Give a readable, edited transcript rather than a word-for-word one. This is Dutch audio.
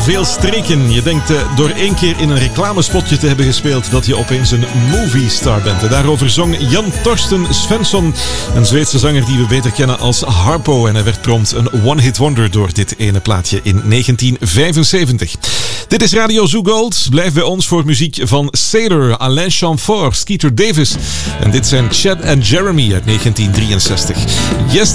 veel streken. Je denkt door 1 keer in een reclamespotje te hebben gespeeld dat je opeens een moviestar bent. En daarover zong Jan Torsten Svensson, een Zweedse zanger die we beter kennen als Harpo. En hij werd prompt een one-hit wonder door dit ene plaatje in 1975. Dit is Radio Zoo Gold. Blijf bij ons voor muziek van Sailor, Alain Chamfort, Skeeter Davis. En dit zijn Chad en Jeremy uit 1963. Yesterday